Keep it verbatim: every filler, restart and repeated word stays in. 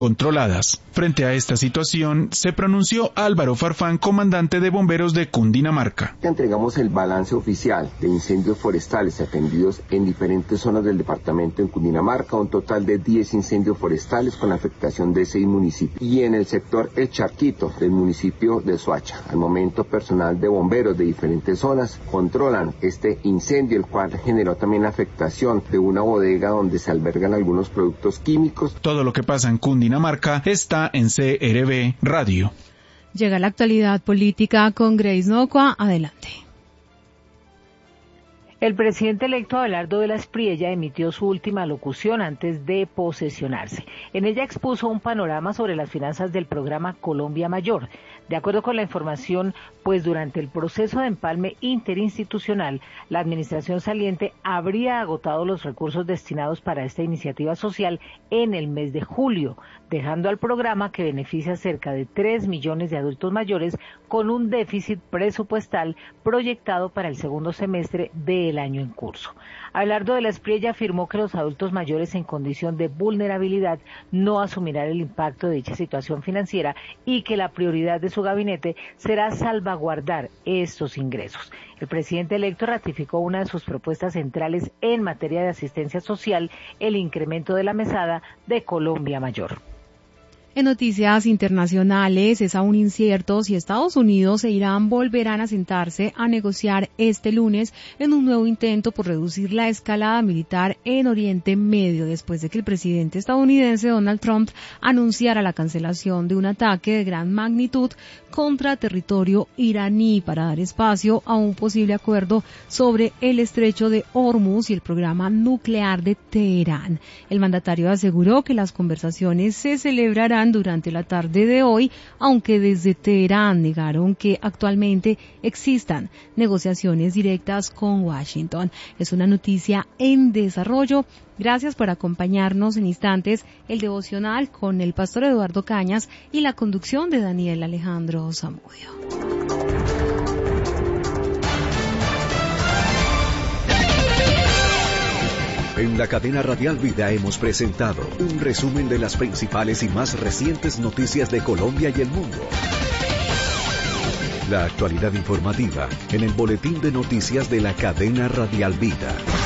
controladas. Frente a esta situación, se pronunció Álvaro Farfán, comandante de bomberos de Cundinamarca. Entregamos el balance oficial de incendios forestales atendidos en diferentes zonas del departamento en Cundinamarca, un total de diez incendios forestales con afectación de seis municipios. Y en el sector El Charquito del municipio de Soacha, al momento personal de bomberos de diferentes zonas controlan este incendio, el cual generó también la afectación de una bodega donde se albergan algunos productos químicos. Todo lo que pasa en Cundinamarca está en C R B Radio. Llega la actualidad política con Grace Nocua. Adelante. El presidente electo Abelardo de la Espriella emitió su última locución antes de posesionarse. En ella expuso un panorama sobre las finanzas del programa Colombia Mayor. De acuerdo con la información, pues durante el proceso de empalme interinstitucional, la administración saliente habría agotado los recursos destinados para esta iniciativa social en el mes de julio, dejando al programa, que beneficia a cerca de tres millones de adultos mayores, con un déficit presupuestal proyectado para el segundo semestre del año en curso. Abelardo de la Espriella afirmó que los adultos mayores en condición de vulnerabilidad no asumirán el impacto de dicha situación financiera y que la prioridad de su gabinete será salvaguardar estos ingresos. El presidente electo ratificó una de sus propuestas centrales en materia de asistencia social, el incremento de la mesada de Colombia Mayor. En noticias internacionales, es aún incierto si Estados Unidos e Irán volverán a sentarse a negociar este lunes en un nuevo intento por reducir la escalada militar en Oriente Medio, después de que el presidente estadounidense Donald Trump anunciara la cancelación de un ataque de gran magnitud contra territorio iraní para dar espacio a un posible acuerdo sobre el estrecho de Hormuz y el programa nuclear de Teherán. El mandatario aseguró que las conversaciones se celebrarán durante la tarde de hoy, aunque desde Teherán negaron que actualmente existan negociaciones directas con Washington. Es una noticia en desarrollo. Gracias por acompañarnos. En instantes, el devocional con el pastor Eduardo Cañas y la conducción de Daniel Alejandro Zamudio. En la cadena Radial Vida hemos presentado un resumen de las principales y más recientes noticias de Colombia y el mundo. La actualidad informativa en el boletín de noticias de la cadena Radial Vida.